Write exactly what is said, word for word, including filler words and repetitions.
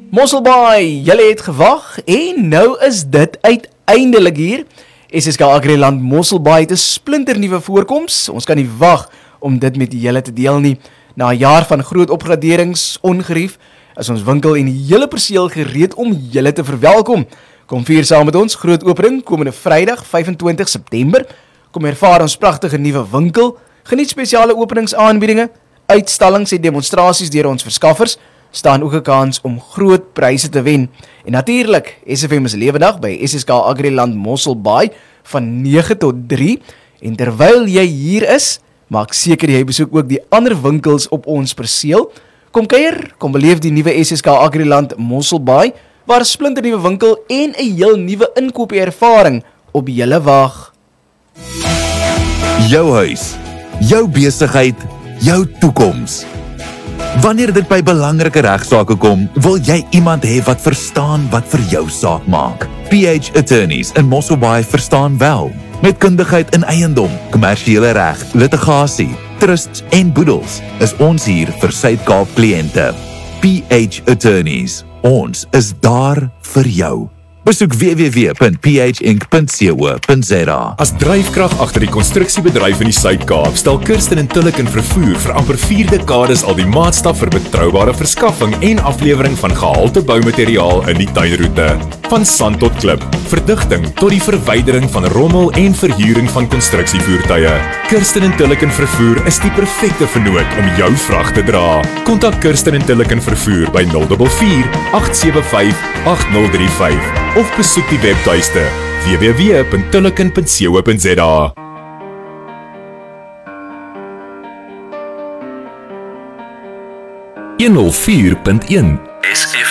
Mosselbaai, julle het gewag en nou is dit uiteindelik hier. S S K Agriland Mosselbaai het 'n splinternuwe voorkoms. Ons kan nie wag om dit met julle te deel nie. Na 'n jaar van groot opgraderings, ongerief, is ons winkel en die hele perseel gereed om julle te verwelkom. Kom vier saam met ons groot opening komende Vrydag vyf en twintig September. Kom ervaar ons pragtige nuwe winkel. Geniet spesiale openingsaanbiedinge, uitstallings en demonstrasies deur ons verskaffers. Staan ook 'n kans om groot pryse te wen. En natuurlik, S F M is lewendig by S S K Agriland Mosselbaai van nege tot drie. En terwyl jy hier is, maak seker jy besoek ook die ander winkels op ons perseel. Kom kuier, kom beleef die nuwe S S K Agriland Mosselbaai, waar 'n splinternuwe winkel en 'n heel nuwe inkopieervaring op julle wag. Jou huis, jou besigheid, jou toekoms. Wanneer dit by belangrike regsaake kom, wil jy iemand hê wat verstaan wat vir jou saak maak. P H Attorneys in Mosselbaai verstaan wel. Met kundigheid in eiendom, kommersiële reg, litigasie, trusts en boedels is ons hier vir Suid-Kaap kliënte. P H Attorneys, ons is daar vir jou. Besoek w w w punt p h inc punt co punt z a. As dryfkrag agter die konstruksiebedryf in die Suid-Kaap, stel Kirsten en Tulloch in vervoer vir amper vier dekades al die maatstaf vir betroubare verskaffing en aflewering van gehalte boumateriaal in die tuinroete. Van sand tot klip, verdigting tot die verwydering van rommel en verhuuring van konstruksievoertuie. Kirsten en Tulloch in vervoer is die perfekte vennoot om jou vrag te dra. Kontak Kirsten en Tulloch in vervoer by nul vier vier, agt sewe vyf, agt nul drie vyf of besoek die webtuiste w w w punt tullochen punt co punt z a. honderd vier punt een